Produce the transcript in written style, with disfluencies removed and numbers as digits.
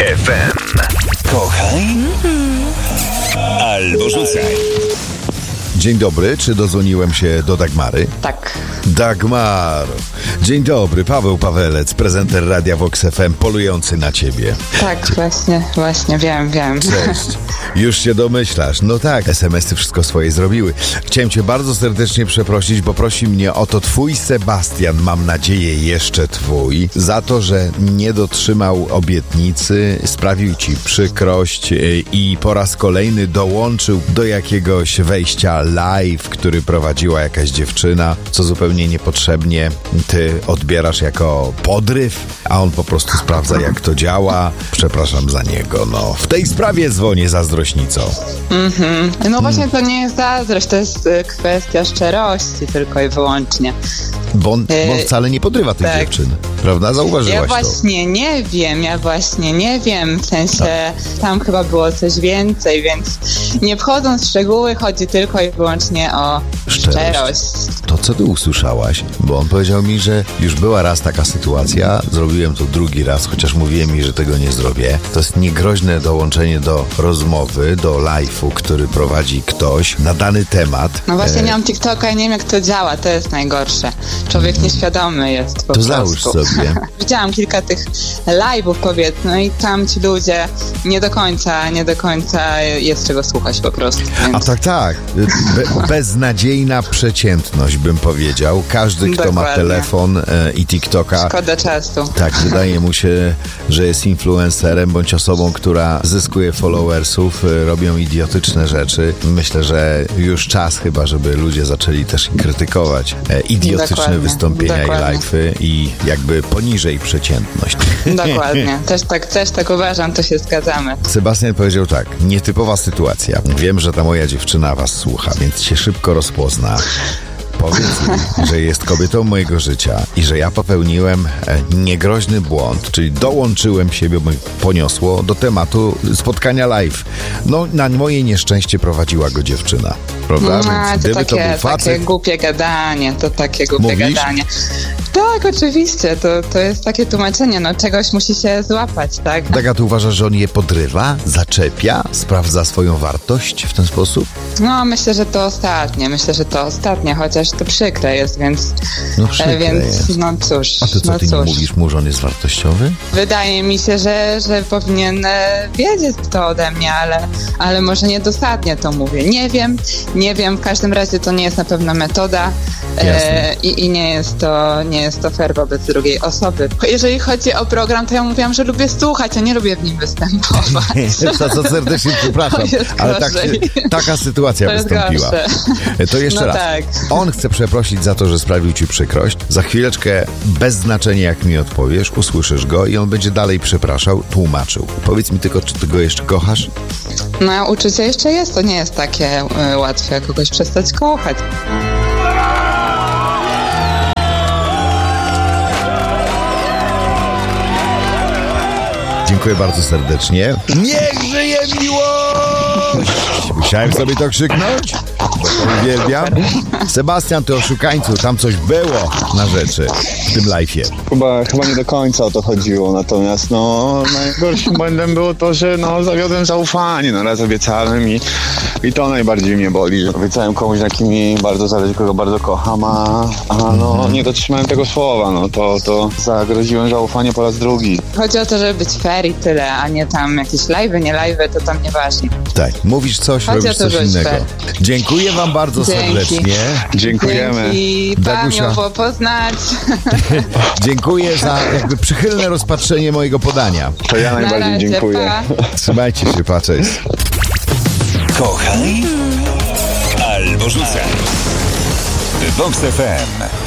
FM. Kochaj albo rzucaj. Dzień dobry, czy dozwoniłem się do Dagmary? Tak. Dagmaro. Dzień dobry, Paweł Pawelec, prezenter Radia Vox FM, polujący na ciebie. Tak, właśnie, wiem. Cześć. Już się domyślasz. No tak, SMS-y wszystko swoje zrobiły. Chciałem cię bardzo serdecznie przeprosić, bo prosi mnie o to twój Sebastian, mam nadzieję jeszcze twój, za to, że nie dotrzymał obietnicy, sprawił ci przykrość i po raz kolejny dołączył do jakiegoś wejścia live, który prowadziła jakaś dziewczyna, co zupełnie niepotrzebnie ty odbierasz jako podryw, a on po prostu sprawdza, jak to działa. Przepraszam za niego, no. W tej sprawie dzwonię zazdrośnicą. No właśnie to nie jest zazdrość, to jest kwestia szczerości tylko i wyłącznie. Bo on wcale nie podrywa tych dziewczyn, prawda? Zauważyłaś Ja to. właśnie nie wiem, w sensie tam chyba było coś więcej, więc nie wchodząc w szczegóły, chodzi tylko i wyłącznie o szczerość. To co ty usłyszałaś? Bo on powiedział mi, że już była raz taka sytuacja, zrobiłem to drugi raz, chociaż mówiłem mi, że tego nie zrobię. To jest niegroźne dołączenie do rozmowy, do live'u, który prowadzi ktoś na dany temat. No właśnie nie mam TikToka i nie wiem, jak to działa, to jest najgorsze. Człowiek nieświadomy jest po to prostu. załóż sobie. Widziałam kilka tych live'ów, powiedzmy, i tam ci ludzie nie do końca jest czego słuchać po prostu. Więc... A tak. Beznadziejna przeciętność, bym powiedział. Każdy, kto ma telefon i TikToka... Szkoda czasu. Tak, wydaje mu się, że jest influencerem bądź osobą, która zyskuje followersów, robią idiotyczne rzeczy. Myślę, że już czas chyba, żeby ludzie zaczęli też krytykować idiotyczne wystąpienia i live'y i jakby poniżej przeciętność. Dokładnie. Też tak uważam, to się zgadzamy. Sebastian powiedział tak, nietypowa sytuacja. Wiem, że ta moja dziewczyna was słucha, więc się szybko rozpozna. Powiedz mi, że jest kobietą mojego życia i że ja popełniłem niegroźny błąd, czyli dołączyłem siebie, bo poniosło, do tematu spotkania live. No, na moje nieszczęście prowadziła go dziewczyna, prawda? Więc gdyby to był facet... takie głupie gadanie, Mówisz? gadanie. Tak, oczywiście, to jest takie tłumaczenie, no czegoś musi się złapać, tak? Tak, a ty uważasz, że on je podrywa, zaczepia, sprawdza swoją wartość w ten sposób? No, myślę, że to ostatnie, chociaż to przykre jest, więc... No przykre jest. No cóż. A ty co, ty nie mówisz mu, że on jest wartościowy? Wydaje mi się, że powinien wiedzieć to ode mnie, ale może niedosadnie to mówię. Nie wiem, w każdym razie to nie jest na pewno metoda i nie jest to fair wobec drugiej osoby. Jeżeli chodzi o program, to ja mówiłam, że lubię słuchać, a nie lubię w nim występować. To serdecznie przepraszam, ale taka sytuacja wystąpiła. To jeszcze raz. Tak. On chce przeprosić za to, że sprawił ci przykrość. Za chwileczkę, bez znaczenia jak mi odpowiesz, usłyszysz go i on będzie dalej przepraszał, tłumaczył. Powiedz mi tylko, czy ty go jeszcze kochasz? No, uczucie jeszcze jest, to nie jest takie łatwe, jak kogoś przestać kochać. Dziękuję bardzo serdecznie. Niech żyje miłość! Musiałem sobie to krzyknąć, bo to uwielbiam. Sebastian, ty oszukańcu, tam coś było na rzeczy w tym live'ie. Chyba nie do końca o to chodziło, natomiast najgorszym błędem było to, że zawiodłem zaufanie, raz obiecałem i to najbardziej mnie boli, że obiecałem komuś, na kim mi bardzo zależy, kogo bardzo kocham, a nie dotrzymałem tego słowa, to zagroziłem zaufanie po raz drugi. Chodzi o to, żeby być fair i tyle, a nie tam jakieś live'y, nie live'y, to tam nieważne. Tak, mówisz coś, robisz coś innego. Dziękuję wam bardzo serdecznie. Dziękujemy. Dzięki, Dagusia. było poznać. Dziękuję za jakby przychylne rozpatrzenie mojego podania. To ja najbardziej dziękuję. Pa. Trzymajcie się, cześć. Kochaj albo rzucaj. Vox FM.